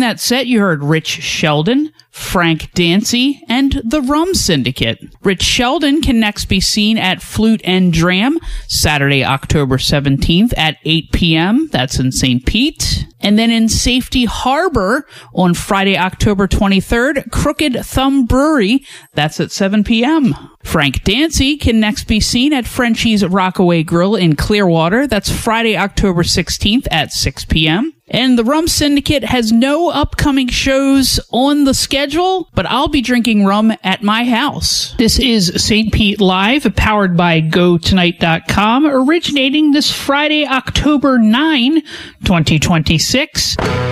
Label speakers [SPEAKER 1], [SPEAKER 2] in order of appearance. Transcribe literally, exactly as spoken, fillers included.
[SPEAKER 1] that set, you heard Rich Sheldon, Frank Dancy, and the Rum Syndicate. Rich Sheldon can next be seen at Flute and Dram Saturday, October seventeenth at eight p.m. That's in Saint Pete. And then in Safety Harbor on Friday, October twenty-third, Crooked Thumb Brewery. That's at seven p.m. Frank Dancy can next be seen at Frenchie's Rockaway Grill in Clearwater. That's Friday, October sixteenth at six p.m. And the Rum Syndicate has no upcoming shows on the schedule, but I'll be drinking rum at my house.
[SPEAKER 2] This is Saint Pete Live, powered by go tonight dot com, originating this Friday, October ninth, twenty twenty-six.